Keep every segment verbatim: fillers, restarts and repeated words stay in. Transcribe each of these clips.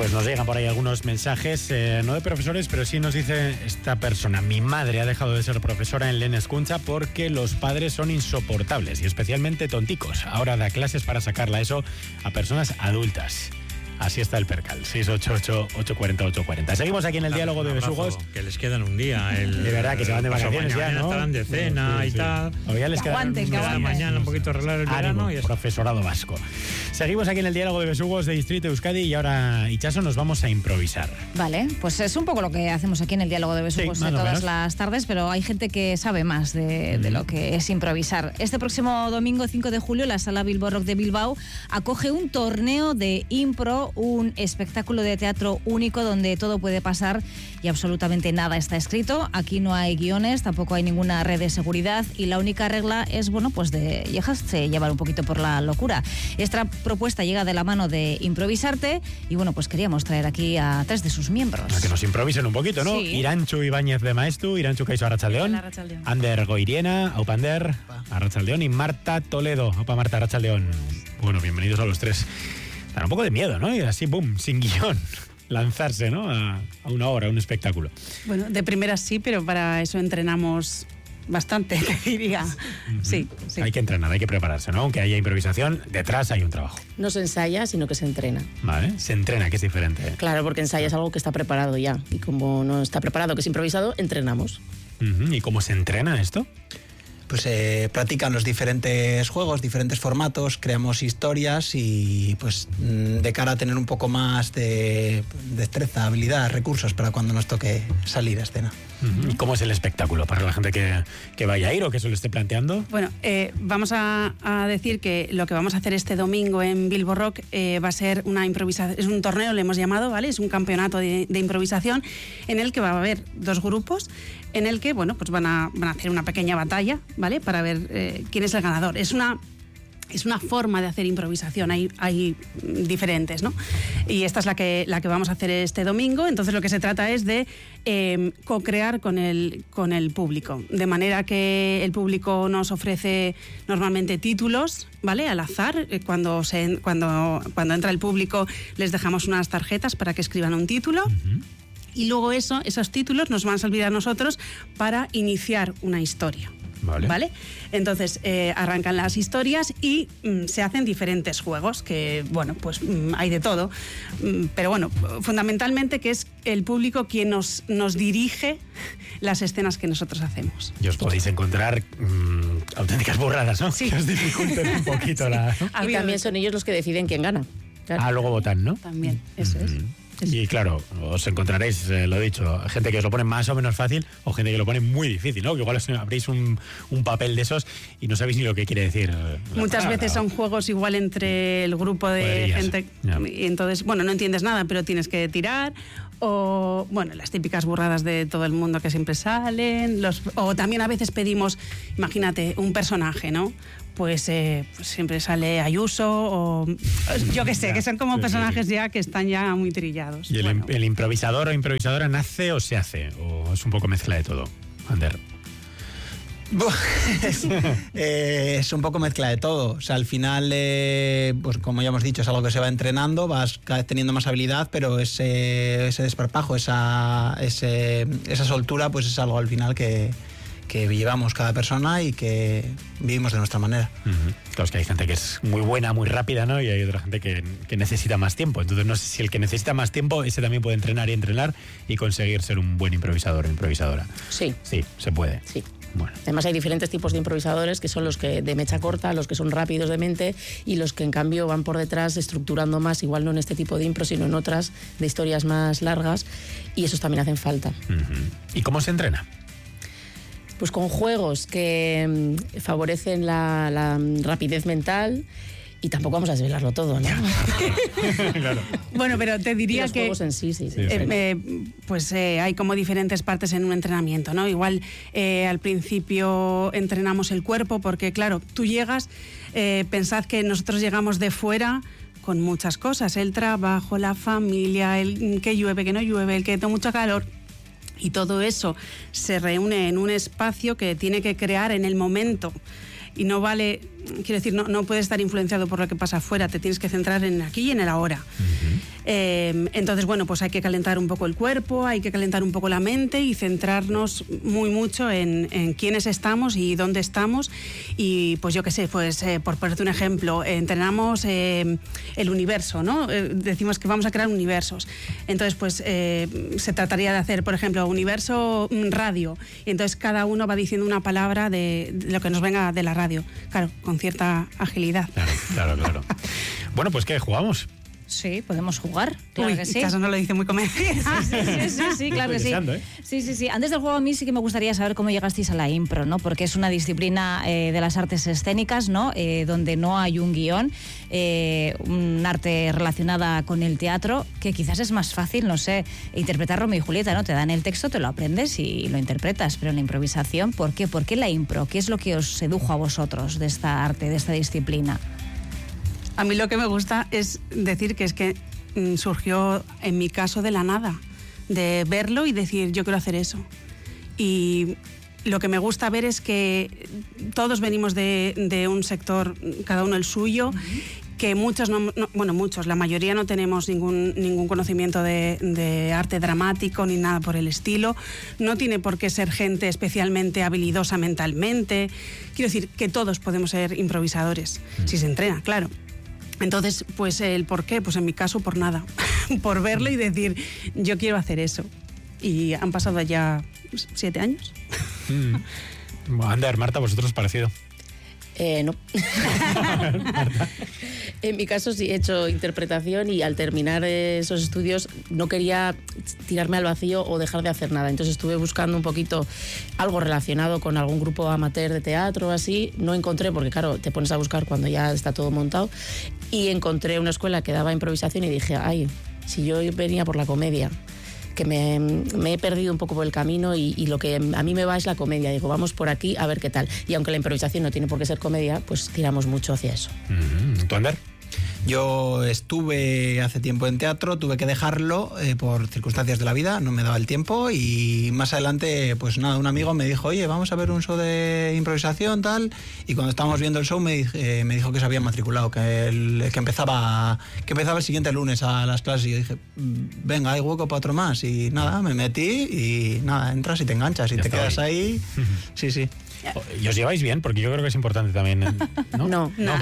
Pues nos llegan por ahí algunos mensajes, eh, no de profesores, pero sí nos dice esta persona: mi madre ha dejado de ser profesora en Lena Escuncha porque los padres son insoportables y especialmente tonticos. Ahora da clases para sacarla eso a personas adultas. Así está el percal. seis ocho ocho, ocho cuatro cero, ocho cuatro cero. Seguimos aquí en el diálogo de Besugos. Que les quedan un día. El, de verdad, que se van de vacaciones ya, ¿no? Estarán de cena sí, sí. y tal. Todavía les queda un mañana un poquito arreglar el verano. Y profesorado vasco. Seguimos aquí en el diálogo de Besugos de Distrito Euskadi y ahora, Itxaso, nos vamos a improvisar. Vale, pues es un poco lo que hacemos aquí en el diálogo de Besugos sí, de todas las tardes, pero hay gente que sabe más de, de lo que es improvisar. Este próximo domingo cinco de julio la Sala Bilbo Rock de Bilbao acoge un torneo de impro, un espectáculo espectáculo de teatro único donde todo puede pasar y absolutamente nada está escrito. Aquí no hay guiones, tampoco hay ninguna red de seguridad y la única regla es, bueno, pues de dejarse llevar un poquito por la locura. Esta propuesta llega de la mano de Improvisarte y, bueno, pues queríamos traer aquí a tres de sus miembros. A que nos improvisen un poquito, ¿no? Sí. Irantxu Ibáñez de Maestu, Irantxu Kaixo Arratsaldeon, Ander Goiriena, Aupander, Arratsaldeon y Marta Toledo. Opa, Marta, Arratsaldeon. Bueno, bienvenidos a los tres. Da un poco de miedo, ¿no? Y así, boom, sin guión, lanzarse, ¿no? A, a una hora, a un espectáculo. Bueno, de primeras sí, pero para eso entrenamos bastante, te diría. Uh-huh. Sí, sí. Hay que entrenar, hay que prepararse, ¿no? Aunque haya improvisación, detrás hay un trabajo. No se ensaya, sino que se entrena. Vale, se entrena, que es diferente. Claro, porque ensaya es algo que está preparado ya. Y como no está preparado, que es improvisado, entrenamos. Uh-huh. ¿Y cómo se entrena esto? Pues eh, practican los diferentes juegos, diferentes formatos, creamos historias y pues de cara a tener un poco más de destreza, habilidad, recursos para cuando nos toque salir a escena. Uh-huh. ¿Y cómo es el espectáculo para la gente que, que vaya a ir o que se lo esté planteando? Bueno, eh, vamos a, a decir que lo que vamos a hacer este domingo en Bilbo Rock eh, va a ser una improvisación, es un torneo, le hemos llamado, ¿vale? Es un campeonato de, de improvisación en el que va a haber dos grupos, en el que, bueno, pues van a, van a hacer una pequeña batalla, ¿vale? Para ver eh, quién es el ganador. Es una... Es una forma de hacer improvisación, hay, hay diferentes, ¿no? Y esta es la que, la que vamos a hacer este domingo. Entonces lo que se trata es de eh, co-crear con el, con el público, de manera que el público nos ofrece normalmente títulos, ¿vale? Al azar, cuando, se, cuando, cuando entra el público les dejamos unas tarjetas para que escriban un título. Uh-huh. Y luego eso, esos títulos nos van a servir a nosotros para iniciar una historia. Vale. ¿Vale? Entonces eh, arrancan las historias y mm, se hacen diferentes juegos que, bueno, pues mm, hay de todo, mm, pero bueno, fundamentalmente que es el público quien nos, nos dirige las escenas que nosotros hacemos. Y os podéis encontrar mmm, auténticas burradas, ¿no? Sí. Que os dificulten un poquito la... Y también son ellos los que deciden quién gana. Claro. Ah, luego votan, ¿no? También, eso mm-hmm. es. Y claro, os encontraréis, eh, lo he dicho, gente que os lo pone más o menos fácil o gente que lo pone muy difícil, ¿no? Que igual os abréis un, un papel de esos y no sabéis ni lo que quiere decir. Muchas palabra, veces son juegos igual entre el grupo de Podrías. gente yeah. y entonces, bueno, no entiendes nada, pero tienes que tirar. O, bueno, las típicas burradas de todo el mundo que siempre salen. Los, o también a veces pedimos, imagínate, un personaje, ¿no? Pues, eh, pues siempre sale Ayuso o yo qué sé, que son como personajes ya que están ya muy trillados. ¿Y el, bueno. el improvisador o improvisadora nace o se hace? ¿O es un poco mezcla de todo? Ander. es, eh, es un poco mezcla de todo. O sea, al final, eh, pues como ya hemos dicho, es algo que se va entrenando, vas cada vez teniendo más habilidad, pero ese, ese desparpajo, esa, ese, esa soltura, pues es algo al final que... que llevamos cada persona y que vivimos de nuestra manera. Uh-huh. Claro, es que hay gente que es muy buena, muy rápida, ¿no? Y hay otra gente que, que necesita más tiempo. Entonces no sé si el que necesita más tiempo, ese también puede entrenar y entrenar y conseguir ser un buen improvisador o improvisadora. Sí. Sí, se puede. Sí. Bueno. Además hay diferentes tipos de improvisadores que son los que de mecha corta, los que son rápidos de mente y los que en cambio van por detrás estructurando más, igual no en este tipo de impro, sino en otras de historias más largas y esos también hacen falta. Uh-huh. ¿Y cómo se entrena? Pues con juegos que mmm, favorecen la, la rapidez mental y tampoco vamos a desvelarlo todo, ¿no? Claro. Bueno, pero te diría los que... juegos en sí, sí. sí, eh, sí. Eh, pues eh, hay como diferentes partes en un entrenamiento, ¿no? Igual eh, al principio entrenamos el cuerpo porque, claro, tú llegas, eh, pensad que nosotros llegamos de fuera con muchas cosas, el trabajo, la familia, el que llueve, que no llueve, el que tengo mucho calor... Y todo eso se reúne en un espacio que tiene que crear en el momento. Y no vale, quiero decir, no, no puedes estar influenciado por lo que pasa afuera, te tienes que centrar en aquí y en el ahora. Uh-huh. Eh, entonces, bueno, pues hay que calentar un poco el cuerpo, hay que calentar un poco la mente y centrarnos muy mucho en, en quiénes estamos y dónde estamos. Y pues yo qué sé, pues eh, por ponerte un ejemplo, eh, entrenamos eh, el universo, ¿no? Eh, decimos que vamos a crear universos. Entonces, pues eh, se trataría de hacer, por ejemplo, universo radio. Y entonces cada uno va diciendo una palabra de, de lo que nos venga de la radio. Claro, con cierta agilidad. Claro, claro, claro. Bueno, pues ¿qué? ¿Jugamos? Sí, podemos jugar, claro Uy, que sí. Caso no lo dice muy convencido. Sí, sí, sí, sí, claro que sí. ¿eh? Sí, sí, sí. Antes del juego a mí sí que me gustaría saber cómo llegasteis a la impro, ¿no? Porque es una disciplina eh, de las artes escénicas, ¿no? Eh, donde no hay un guión, eh, un arte relacionada con el teatro, que quizás es más fácil, no sé, interpretar Romeo y Julieta, ¿no? Te dan el texto, te lo aprendes y lo interpretas, pero en la improvisación, ¿por qué? ¿Por qué la impro? ¿Qué es lo que os sedujo a vosotros de esta arte, de esta disciplina? A mí lo que me gusta es decir que es que mm, surgió en mi caso de la nada, de verlo y decir yo quiero hacer eso. Y lo que me gusta ver es que todos venimos de, de un sector, cada uno el suyo, uh-huh. que muchos, no, no, bueno, muchos, la mayoría no tenemos ningún, ningún conocimiento de, de arte dramático ni nada por el estilo. No tiene por qué ser gente especialmente habilidosa mentalmente. Quiero decir que todos podemos ser improvisadores, uh-huh. si se entrena, claro. Entonces, pues el por qué, pues en mi caso por nada, por verlo y decir, yo quiero hacer eso. Y han pasado ya siete años. Mm. Ander, Marta, ¿vosotros parecido? Eh, no. En mi caso sí he hecho interpretación y al terminar esos estudios no quería tirarme al vacío o dejar de hacer nada. Entonces estuve buscando un poquito algo relacionado con algún grupo amateur de teatro o así. No encontré, porque claro, te pones a buscar cuando ya está todo montado. Y encontré una escuela que daba improvisación y dije, ay, si yo venía por la comedia, que me, me he perdido un poco por el camino y, y lo que a mí me va es la comedia. Digo, vamos por aquí a ver qué tal. Y aunque la improvisación no tiene por qué ser comedia, pues tiramos mucho hacia eso. Mm-hmm. ¿Tú, Ander? Yo estuve hace tiempo en teatro, tuve que dejarlo eh, por circunstancias de la vida, no me daba el tiempo y más adelante, pues nada, un amigo me dijo, oye, vamos a ver un show de improvisación, tal, y cuando estábamos viendo el show me, dije, eh, me dijo que se había matriculado, que, el, que, empezaba, que empezaba el siguiente lunes a las clases y yo dije, venga, hay hueco para otro más y nada, me metí y nada, entras y te enganchas y ya te quedas ahí, sí, sí. ¿Y os lleváis bien? Porque yo creo que es importante también, ¿no? No. No.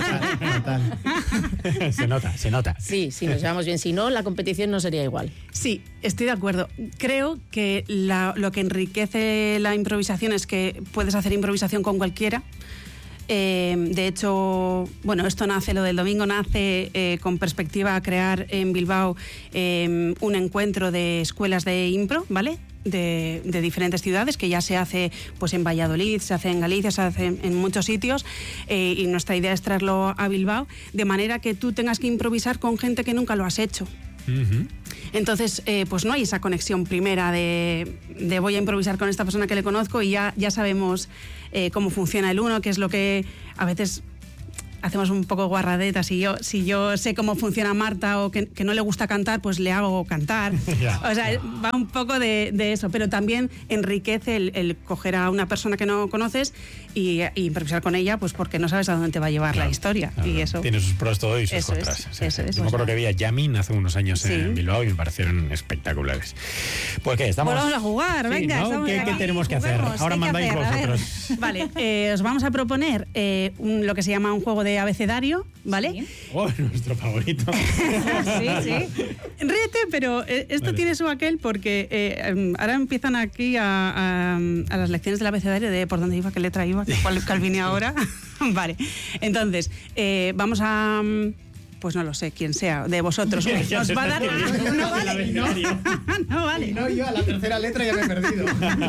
Se nota, se nota. Sí, sí, nos llevamos bien. Si no, la competición no sería igual. Sí, estoy de acuerdo. Creo que la, lo que enriquece la improvisación es que puedes hacer improvisación con cualquiera. Eh, de hecho, bueno, esto nace, lo del domingo nace eh, con perspectiva a crear en Bilbao eh, un encuentro de escuelas de impro, ¿vale? De, de diferentes ciudades, que ya se hace pues en Valladolid, se hace en Galicia, se hace en, en muchos sitios eh, y nuestra idea es traerlo a Bilbao, de manera que tú tengas que improvisar con gente que nunca lo has hecho. Uh-huh. Entonces, eh, pues no hay esa conexión primera de, de voy a improvisar con esta persona que le conozco y ya, ya sabemos eh, cómo funciona el uno, que es lo que a veces hacemos un poco guarradetas. Si yo, si yo sé cómo funciona Marta o que, que no le gusta cantar, pues le hago cantar. Yeah, o sea, yeah. va un poco de, de eso, pero también enriquece el, el coger a una persona que no conoces y, y improvisar con ella, pues porque no sabes a dónde te va a llevar claro, la historia. Claro. Y eso, tiene sus pros todo y sus eso contras. Es, sí, eso sí. es, Yo me acuerdo que vi a Yamin hace unos años sí. en Bilbao y me parecieron espectaculares. Pues ¿qué? Estamos... Pues vamos a jugar, sí, venga. ¿no? ¿Qué, ¿Qué tenemos que hacer? Juguemos, Ahora mandáis hacer? vosotros. Vale, eh, os vamos a proponer eh, un, lo que se llama un juego de abecedario, ¿vale? Sí. Oh, nuestro favorito. Sí, sí. Ríete, pero eh, esto vale. tiene su aquel porque eh, ahora empiezan aquí a, a, a las lecciones del abecedario de por dónde iba, qué letra iba, cuál, cuál vine ahora. Vale, entonces, eh, vamos a... Pues no lo sé, quién sea, de vosotros. Os va a dar... No vale, no, no vale. No, yo a la tercera letra ya me he perdido.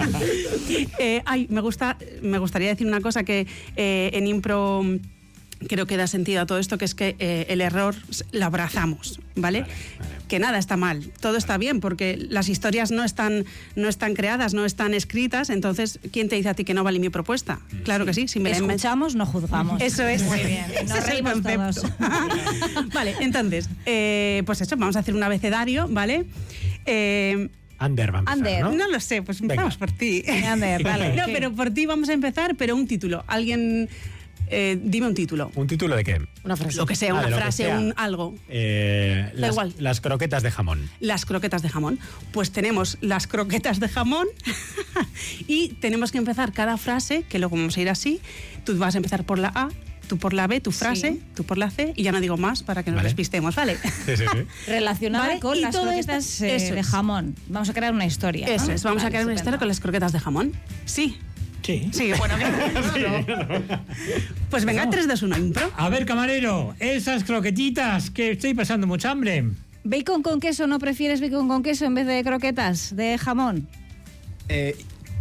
eh, ay, me, gusta, me gustaría decir una cosa que eh, en impro... creo que da sentido a todo esto, que es que eh, el error lo abrazamos, ¿vale? Vale, vale. Que nada está mal, todo vale. está bien, porque las historias no están, no están creadas, no están escritas, entonces, ¿quién te dice a ti que no vale mi propuesta? Claro que sí. Si me escuchamos, no juzgamos. Eso es. Muy bien, nos reímos todos. Vale, entonces, eh, pues eso, vamos a hacer un abecedario, ¿vale? Eh, Ander va a empezar, Ander, ¿no? no lo sé, pues empezamos por ti. Ander, vale. No, pero por ti vamos a empezar, pero un título. Alguien... Eh, dime un título. ¿Un título de qué? Una frase. Lo que sea, Ah, una de lo que frase, sea. un algo. Eh, Da las, igual. las croquetas de jamón. Las croquetas de jamón. Pues tenemos las croquetas de jamón y tenemos que empezar cada frase, que luego vamos a ir así. Tú vas a empezar por la A, tú por la B, tu frase, Sí. tú por la C, y ya no digo más para que nos Vale. despistemos, ¿vale? Sí, sí, sí. Relacionada Vale, con y las todo croquetas esto- eh, eso de es. jamón. Vamos a crear una historia. ¿no? Eso es, vamos a Vale, crear una historia estupendo. con las croquetas de jamón. Sí. Sí. Sí, bueno, pues venga, tres, dos, uno, impro. A ver, camarero, esas croquetitas, que estoy pasando mucha hambre. ¿Bacon con queso? ¿No prefieres bacon con queso en vez de croquetas de jamón? Eh,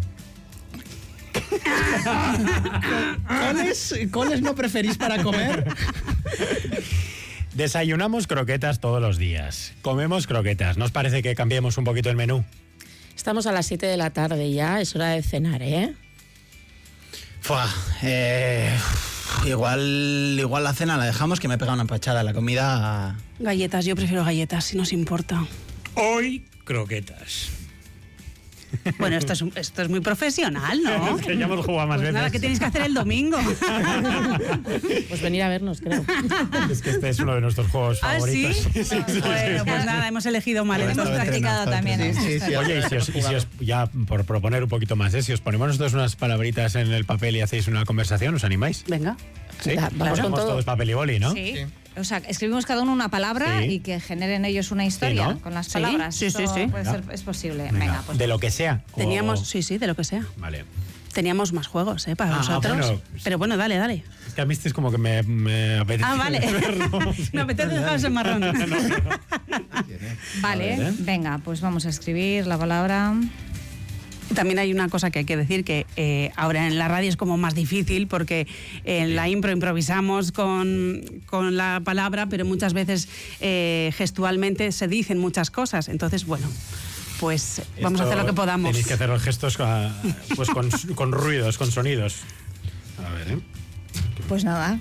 ¿Cuáles, ¿Cuáles no preferís para comer? Desayunamos croquetas todos los días. Comemos croquetas. ¿No os parece que cambiemos un poquito el menú? Estamos a las siete de la tarde ya, es hora de cenar, ¿eh? Fua, eh, igual, igual la cena la dejamos, que me he pegado una empachada. La comida... Galletas, yo prefiero galletas, si nos importa. Hoy, croquetas. Bueno, esto es, un- esto es muy profesional, ¿no? Es que ya hemos jugado más Pues veces. nada, ¿qué tenéis que hacer el domingo? Pues venir a vernos, creo. Es que este es uno de nuestros juegos ¿Ah, sí? favoritos. Bueno, pues nada, hemos elegido mal. Bueno, Hemos estaba entonces. practicado entrenado, también. sí, sí, sí. Oye, y si, os, y si os- ya por proponer un poquito más, ¿eh? Si os ponemos nosotros unas palabritas en el papel y hacéis una conversación, ¿os animáis? Venga. Sí, Da- vamos con Hacemos todo. todos papel y boli, ¿no? Sí. O sea, escribimos cada uno una palabra Sí. y que generen ellos una historia ¿no? con las Sí, palabras. sí, sí, Esto sí. puede Venga. ser- es posible. Venga, Venga, pues. de lo que sea. o- Teníamos, sí, sí, de lo que sea. Vale. Teníamos más juegos, ¿eh? Para Ah, vosotros. bueno. Pero bueno, dale, dale. Es que a mí este es como que me, me apetece. Ah, vale. verlo. Me apetece dejaros en marrón. Vale, A ver, ¿eh? venga, pues vamos a escribir la palabra. También hay una cosa que hay que decir, que eh, ahora en la radio es como más difícil porque en la impro improvisamos con, con la palabra, pero muchas veces eh, gestualmente se dicen muchas cosas. Entonces, bueno, pues vamos a Esto hacer lo que podamos. Tenéis que hacer los gestos con, pues con, con ruidos, con sonidos. A ver, ¿eh? Pues nada.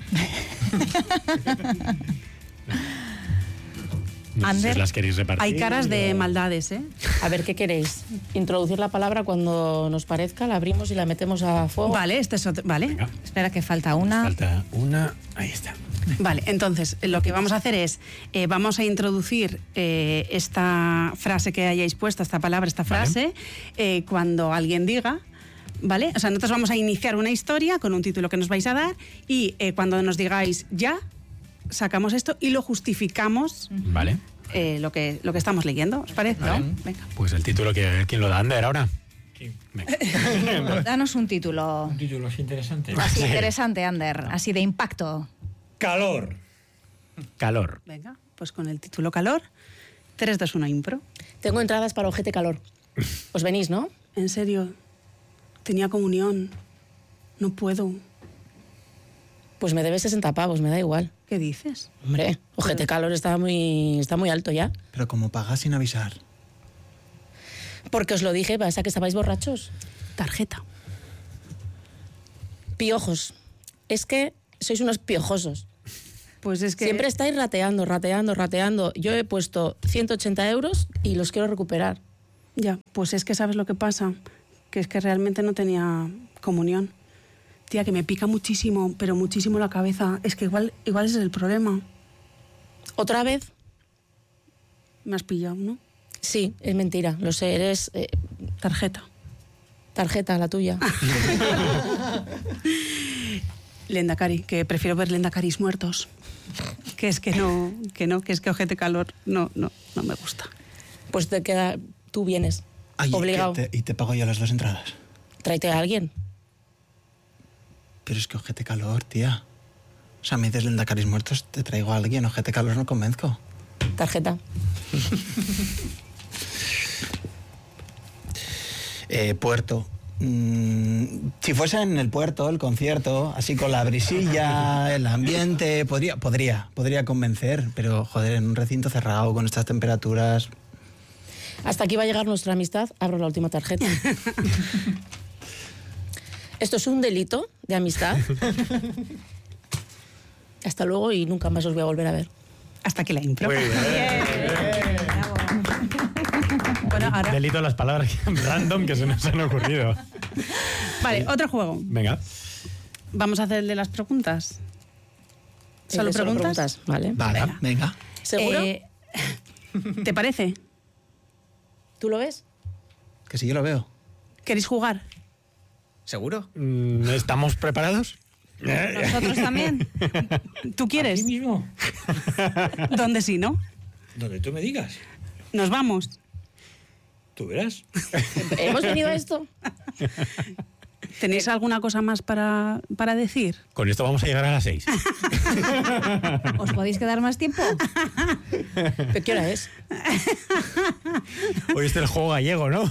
No sé si Ander, os las queréis repartir. Hay caras de o- maldades, ¿eh? A ver, ¿qué queréis? Introducir la palabra cuando nos parezca, la abrimos y la metemos a fuego. Vale, este es otro. Vale. Venga, espera que falta una. falta una. Ahí está. Vale, entonces lo que vamos a hacer es, eh, vamos a introducir eh, esta frase que hayáis puesto, esta palabra, esta frase, eh, cuando alguien diga, ¿vale? O sea, nosotros vamos a iniciar una historia con un título que nos vais a dar y eh, cuando nos digáis ya, sacamos esto y lo justificamos Vale. eh, lo, que, lo que estamos leyendo, ¿os parece? Vale. ¿No? Venga. Pues el título, que ¿quién lo da? Ander ahora. Venga. Danos un título Títulos interesantes. así interesante, Ander, así de impacto. Calor. Calor. Venga, pues con el título calor, tres, dos, uno, impro. Tengo entradas para Ojete Calor. Os venís, ¿no? En serio, tenía comunión, no puedo. Pues me debes sesenta pavos, me da igual. ¿Qué dices? Hombre, Ojete Calor está muy, está muy alto ya. Pero como pagas sin avisar. Porque os lo dije, pasa que estabais borrachos. Tarjeta. Piojos. Es que sois unos piojosos. Pues es que... Siempre estáis rateando, rateando, rateando. Yo he puesto ciento ochenta euros y los quiero recuperar. Ya, pues es que sabes lo que pasa, que es que realmente no tenía comunión. Tía, que me pica muchísimo, pero muchísimo la cabeza. Es que igual, igual ese es el problema. ¿Otra vez? Me has pillado, ¿no? Sí, es mentira. Lo sé, eres eh, Tarjeta. tarjeta, la tuya. Lendakari, que prefiero ver Lendakaris muertos. Que es que no, que no, que es que Ojete Calor no, no, no me gusta. Pues te queda... Tú vienes. Ay, Obligado. que te- y te pago yo las dos entradas. Tráete a alguien. Pero es que ojete calor, tía. O sea, me dices Lendakaris muertos, te traigo a alguien. Ojete calor no convenzco. Tarjeta. Eh, puerto. Mm, si fuese en el puerto, el concierto, así con la brisilla, el ambiente, podría, podría, podría convencer, pero joder, en un recinto cerrado, con estas temperaturas... Hasta aquí va a llegar nuestra amistad. Abro la última tarjeta. Esto es un delito de amistad. Hasta luego y nunca más os voy a volver a ver. Hasta que la impro. Muy bien. Bueno, ahora... Delito las palabras random que se nos han ocurrido. Vale, otro juego. Venga. Vamos a hacer el de las preguntas. ¿Solo, solo preguntas? preguntas? Vale. Vale, venga. venga. ¿Seguro? Eh, ¿Te parece? ¿Tú lo ves? Que sí, yo lo veo. ¿Queréis jugar? ¿Seguro? Mm, ¿Estamos preparados? ¿Nosotros también? ¿Tú quieres? ¿Aquí mismo? ¿Dónde sí, no? Donde tú me digas. Nos vamos. Tú verás. ¿Hemos venido a esto? ¿Tenéis alguna cosa más para, para decir? Con esto vamos a llegar a las seis. ¿Os podéis quedar más tiempo? ¿Pero qué hora es? Hoy es el juego gallego, ¿no?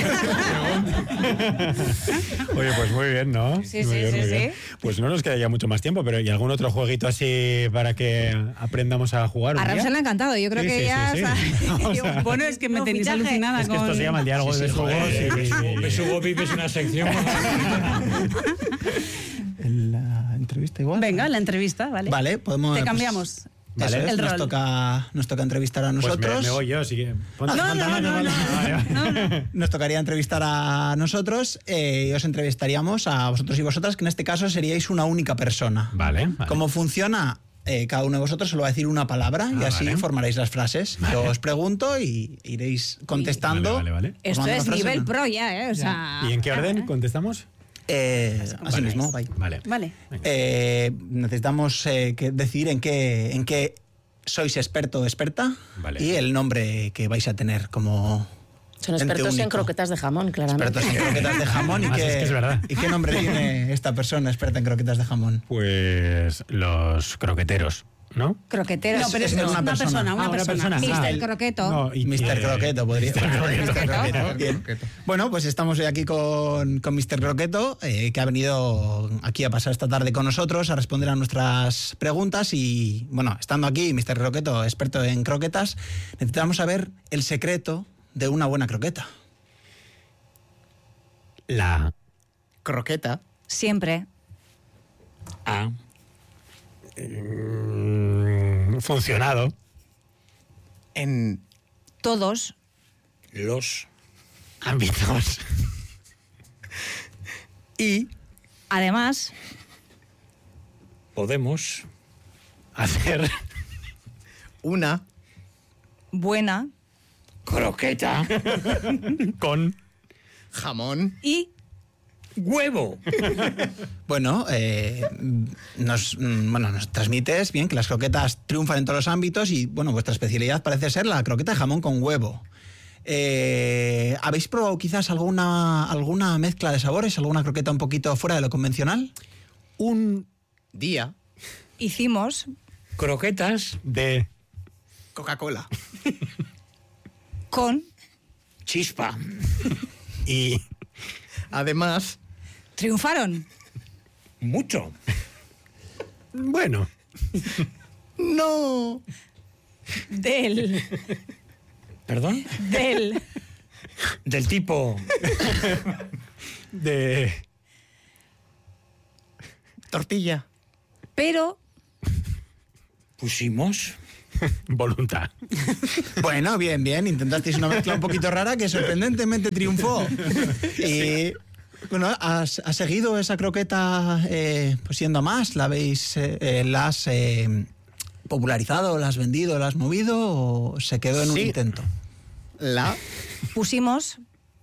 Oye, pues muy bien, ¿no? Sí, Muy sí, bien, sí, muy bien. sí. Pues no nos queda ya mucho más tiempo, pero ¿y algún otro jueguito así para que aprendamos a jugar? A un Ram día? se le ha encantado. Yo creo Sí, que sí, ya... sí, sí. o sea, Vamos a- Bueno, es que me No, tenéis fichaje. alucinada Es que con... esto se llama el diálogo Sí, de sí, juegos. joder, y- Besugo- Besugo Pip es una sección. ¿En la entrevista igual? Venga, la entrevista, ¿vale? Vale, podemos... Te pues, cambiamos. Vale, el nos rol. toca, nos toca entrevistar a Pues nosotros. me, me voy yo, así que... ponte No, los no, pantalones, no, no, ¿vale? Vale, vale. Nos tocaría entrevistar a nosotros eh, y os entrevistaríamos a vosotros y vosotras, que en este caso seríais una única persona. Vale, vale. ¿Cómo funciona? Eh, cada uno de vosotros solo va a decir una palabra y Ah, así vale. formaréis las frases. Vale. Yo os pregunto y iréis contestando. Vale, vale, vale. Esto formando es la frase, nivel ¿no? pro ya, ¿eh? O sea... ¿Y en qué orden contestamos? Eh, así mismo, bye. Vale. Vale. Eh, necesitamos eh, que decidir en qué, en qué sois experto o experta Vale. y el nombre que vais a tener como Son ente expertos en único. croquetas de jamón, claramente. Expertos en croquetas de jamón. ¿Y Además, qué, es que es verdad. ¿Y qué nombre tiene esta persona experta en croquetas de jamón? Pues los croqueteros, ¿no? Croqueteros. No, pero Es es una una, persona. persona, una Ah, una persona. persona. Mister el- Croqueto. No, y- mister eh, Croqueto podría mister Croqueto. mister Croqueto, bien. Bueno, pues estamos hoy aquí con, con mister Croqueto, eh, que ha venido aquí a pasar esta tarde con nosotros, a responder a nuestras preguntas. Y bueno, estando aquí, mister Croqueto, experto en croquetas, necesitamos saber el secreto de una buena croqueta. La Croqueta. Siempre. ha mm, funcionado En Todos. Los ámbitos y Además, podemos hacer una buena croqueta, con jamón y huevo. Bueno, eh, nos, mm, bueno, nos transmites bien que las croquetas triunfan en todos los ámbitos y, bueno, vuestra especialidad parece ser la croqueta de jamón con huevo. Eh, ¿Habéis probado quizás alguna, alguna mezcla de sabores, alguna croqueta un poquito fuera de lo convencional? un día hicimos Croquetas, de Coca-Cola. con chispa. y además triunfaron. Mucho. bueno, no Del. ¿Perdón? Del. Del tipo de tortilla. Pero pusimos voluntad. Bueno, bien, bien. Intentasteis una mezcla un poquito rara que sorprendentemente triunfó. Y bueno, ¿has, has seguido esa croqueta eh, pues siendo más? ¿La habéis, eh, eh, la has eh, popularizado, la has vendido, la has movido o se quedó en un Sí. intento? La pusimos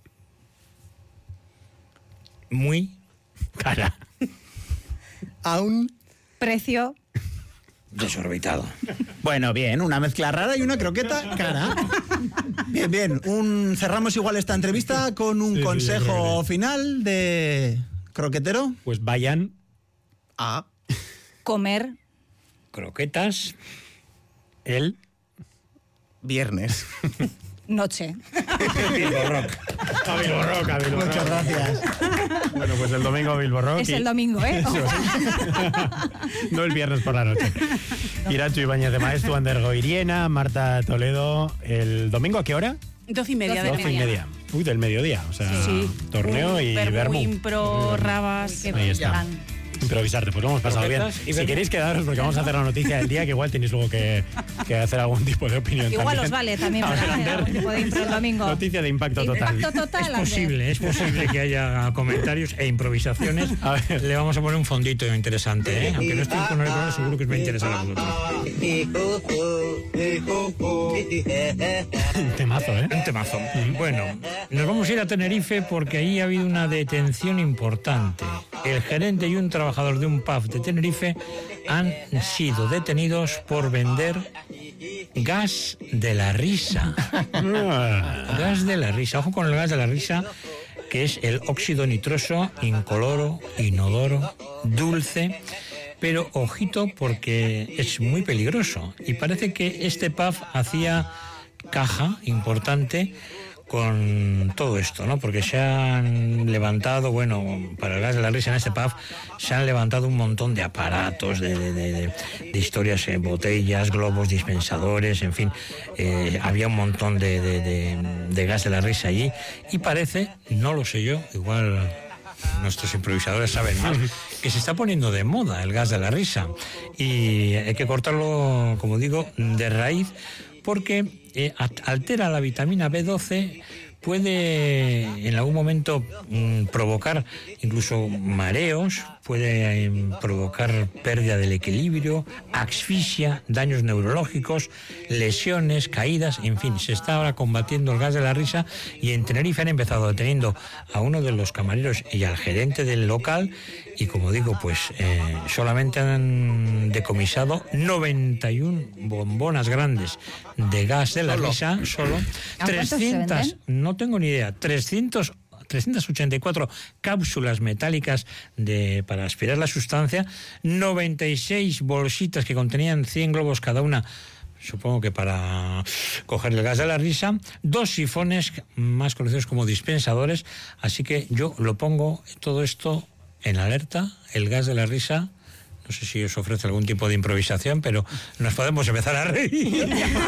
muy Cara. a un precio desorbitado. Bueno, bien, una mezcla rara y una croqueta cara. Bien, bien. Un, cerramos igual esta entrevista con un Sí, sí, yo consejo creo que final de croquetero. Pues vayan a comer Croquetas, el viernes. noche. Bilbo Rock. a Bilbo Rock, a Bilbo Muchas Rock. gracias. Bueno, pues el domingo Bilbo Rock. Es y- el domingo, ¿eh? Eso. No el viernes por la noche. Irachu Ibáñez de Maestu, Ander Goiriena, Marta Toledo. ¿El domingo a qué hora? Doce y media de la Doce y mañana. media. Uy, del mediodía. O sea, Sí. torneo y Vermú, vermú. impro, rabas. Qué Ahí está. plan. improvisarte. Pues lo hemos pasado bien. Si ven... queréis quedaros, porque vamos a hacer la noticia del día, que igual tenéis luego que, que hacer algún tipo de opinión. Igual también. Os vale también para hacer algún tipo de impro el domingo. Noticia de impacto total. Impacto total. Es posible, es posible que haya comentarios e improvisaciones. A ver. Le vamos a poner un fondito interesante, ¿eh? Aunque no estoy con el programa, seguro que os va a interesar a vosotros. Un temazo, ¿eh? Un temazo. Bueno, nos vamos a ir a Tenerife porque ahí ha habido una detención importante. El gerente y un trabajador de un pub de Tenerife han sido detenidos por vender gas de la risa. Gas de la risa. Ojo con el gas de la risa, que es el óxido nitroso, incoloro, inodoro, dulce. Pero ojito, porque es muy peligroso. Y parece que este pub hacía caja importante con todo esto, ¿no? Porque se han levantado, bueno, para el gas de la risa en este pub, se han levantado un montón de aparatos, de, de, de, de historias, eh, botellas, globos, dispensadores, en fin, eh, había un montón de, de, de, de gas de la risa allí. Y parece, no lo sé yo, igual nuestros improvisadores saben más, que se está poniendo de moda el gas de la risa. Y hay que cortarlo, como digo, de raíz, porque eh, altera la vitamina B doce, puede en algún momento mmm, provocar incluso mareos, puede eh, provocar pérdida del equilibrio, asfixia, daños neurológicos, lesiones, caídas, en fin, se está ahora combatiendo el gas de la risa. Y en Tenerife han empezado deteniendo a uno de los camareros y al gerente del local, y como digo, pues eh, solamente han decomisado noventa y una bombonas grandes de gas de la solo. risa, solo trescientas, no tengo ni idea, trescientas ochenta y cuatro cápsulas metálicas de, para aspirar la sustancia, noventa y seis bolsitas que contenían cien globos cada una, supongo que para coger el gas de la risa, dos sifones más conocidos como dispensadores. Así que yo lo pongo todo esto en alerta, el gas de la risa. No sé si os ofrece algún tipo de improvisación, pero nos podemos empezar a reír.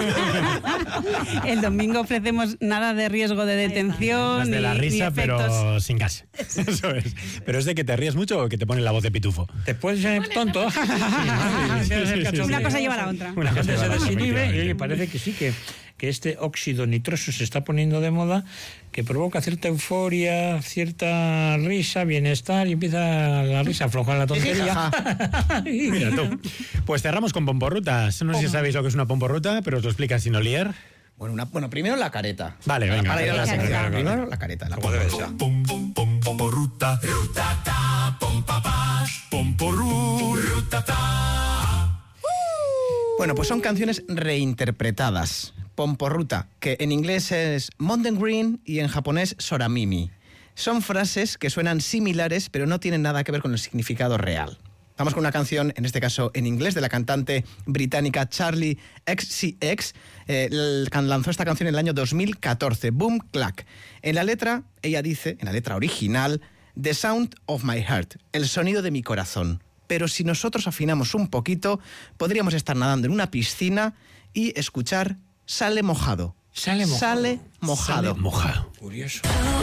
El domingo ofrecemos nada de riesgo de detención. Gas de la risa, pero sin gas. Eso es. Pero es de que te ríes mucho o que te ponen la voz de pitufo. Te puedes ser tonto. Sí, sí, sí, sí, sí. Una cosa lleva a la otra. Una cosa se desinhibe y oye, parece que sí, que, que este óxido nitroso se está poniendo de moda, que provoca cierta euforia, cierta risa, bienestar, y empieza la risa a aflojar la tontería. Mira tú. Pues cerramos con pomporrutas. No sé si sabéis lo que es una pomporruta, pero os lo explica Sinolier. Bueno, una, bueno, primero la careta. Vale, venga. Para ir a la careta. careta. Primero la careta, la pomporruta. Pom, pom, pom, pomporruta. Rutata, pom, papás. Pomporru, rutata. Bueno, pues son canciones reinterpretadas. Pomporruta, que en inglés es Mountain Green y en japonés Soramimi. Son frases que suenan similares, pero no tienen nada que ver con el significado real. Vamos con una canción, en este caso en inglés, de la cantante británica Charli X C X. Eh, lanzó esta canción en el año dos mil catorce, Boom Clack. En la letra, ella dice, en la letra original, The Sound of My Heart, el sonido de mi corazón. Pero si nosotros afinamos un poquito, podríamos estar nadando en una piscina y escuchar Sale mojado. Sale mojado. Sale mojado. Sale mojado. Curioso.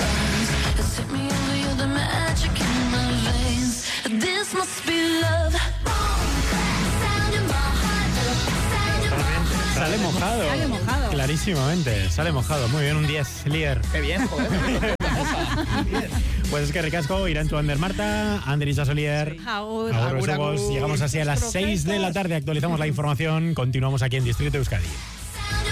Sale mojado. Sale mojado. Clarísimamente. Sale mojado. Muy bien, un diez, Lier. Qué bien, joder. Pues es que ricasco, Irán Tuander Marta, Andrés Jasolier. Agur. Agur, Llegamos así a las seis de la tarde, actualizamos la información, continuamos aquí en Distrito Euskadi.